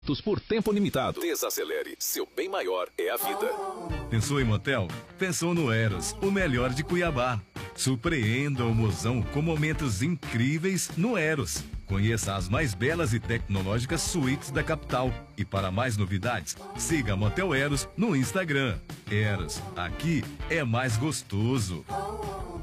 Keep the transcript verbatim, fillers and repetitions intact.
Por tempo limitado. Desacelere. Seu bem maior é a vida. Pensou em motel? Pensou no Eros, o melhor de Cuiabá. Surpreenda o mozão com momentos incríveis no Eros. Conheça as mais belas e tecnológicas suítes da capital. E para mais novidades, siga Motel Eros no Instagram. Eros, aqui é mais gostoso.